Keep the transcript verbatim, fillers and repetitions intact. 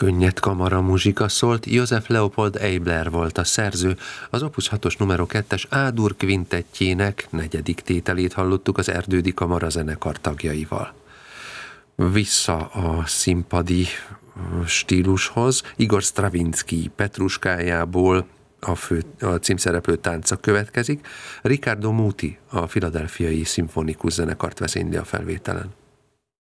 Könnyed kamara muzsika szólt, József Leopold Eibler volt a szerző, az Opus hatos numero kettes A-dur kvintettjének negyedik tételét hallottuk az Erdődi Kamara zenekar tagjaival. Vissza a színpadi stílushoz, Igor Stravinsky Petruskájából a, fő, a címszereplő tánca következik, Riccardo Muti a Philadelphiai Szimfonikus zenekart vezényli a felvételen.